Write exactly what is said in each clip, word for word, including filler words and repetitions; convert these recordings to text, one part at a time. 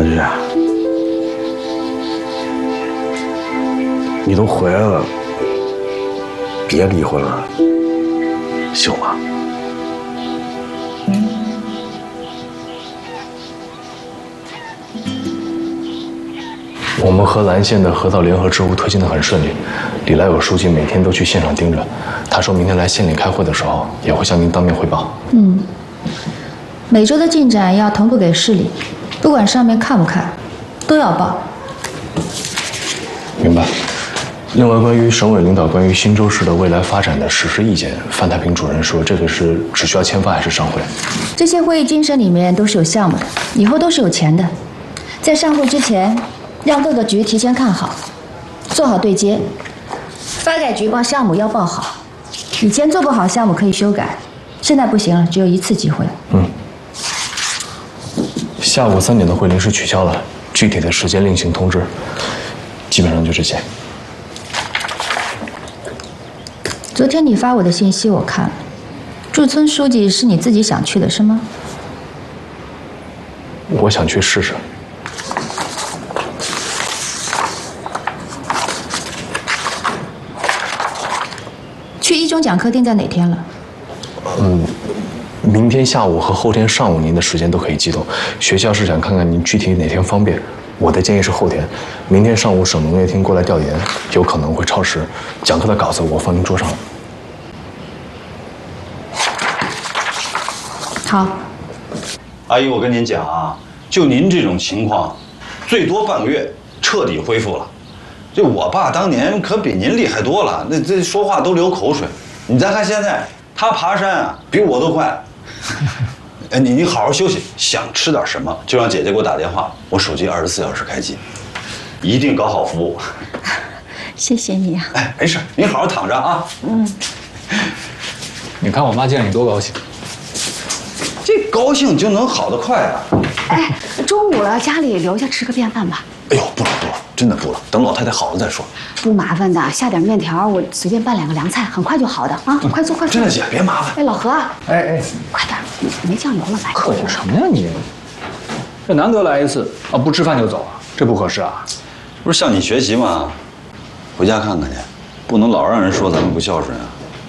局，你都回来了，别离婚了，行吗？我们和蓝县的河道联合支付推进的很顺利，李来友书记每天都去现场盯着。他说明天来县里开会的时候，也会向您当面汇报。 嗯，每周的进展要同步给市里，不管上面看不看，都要报。 明白。另外，关于省委领导关于新洲市的未来发展的实施意见，范太平主任说，这个是只需要签发还是上会？ 这些会议精神里面都是有项目的，以后都是有钱的。在上会之前，让各个局提前看好，做好对接。发改局报项目要报好，以前做不好项目可以修改，现在不行了，只有一次机会。 嗯。下午三点的会临时取消了，具体的时间另行通知。基本上就这些。 昨天你发我的信息我看了，驻村书记是你自己想去的是吗？ 我想去试试。 去一中讲课定在哪天了？ 嗯，明天下午和后天上午您的时间都可以机动。学校是想看看您具体哪天方便。我的建议是后天，明天上午省农业厅过来调研，有可能会超时。讲课的稿子我放您桌上了。 好。 阿姨，我跟您讲啊，就您这种情况，最多半个月彻底恢复了。这我爸当年可比您厉害多了，那这说话都流口水。你再看现在，他爬山啊比我都快。哎，你你好好休息，想吃点什么就让姐姐给我打电话，我手机二十四小时开机，一定搞好服务。 谢谢你啊。 哎，没事，你好好躺着啊。 嗯。 你看我妈见你多高兴。 这高兴就能好得快啊。 哎，中午了，家里留下吃个便饭吧。 哎呦，不了不了，真的不了，等老太太好了再说。 不麻烦的，下点面条，我随便拌两个凉菜，很快就好的啊！嗯、快坐快坐。 真的姐，别麻烦。 哎，老何， 哎哎， 快点，没酱油了，来。 客气什么呀你？这难得来一次啊，不吃饭就走啊，这不合适啊。 不是向你学习吗？回家看看去，不能老让人说咱们不孝顺啊。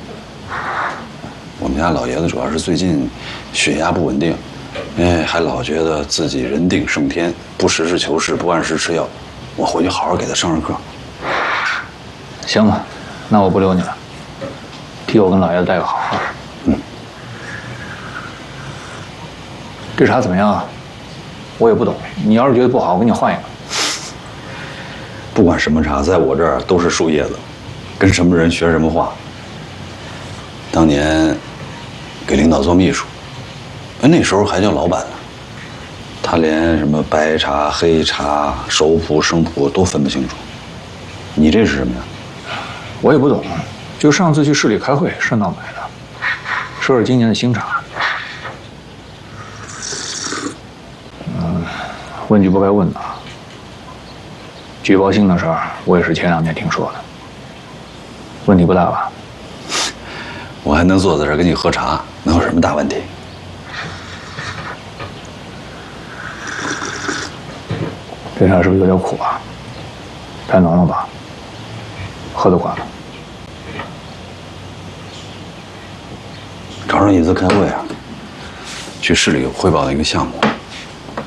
我们家老爷子主要是最近血压不稳定，哎，还老觉得自己人定胜天，不实事求是，不按时吃药。我回去好好给他上上课。 行了，那我不留你了，替我跟老爷子带个好啊。 嗯。 这茶怎么样啊？我也不懂，你要是觉得不好，我给你换一个。 不管什么茶，在我这儿都是树叶子，跟什么人学什么话。当年给领导做秘书，那时候还叫老板呢。他连什么白茶、黑茶、熟普、生普都分不清楚。你这是什么呀？ 我也不懂，就上次去市里开会，顺道买的。说是今年的新茶。嗯，问句不该问的。举报信的事儿，我也是前两天听说的。问题不大吧？ 我还能坐在这儿跟你喝茶，能有什么大问题？ 这茶是不是有点苦啊？太浓了吧？喝得惯了。 找找椅子开会啊，去市里汇报的一个项目。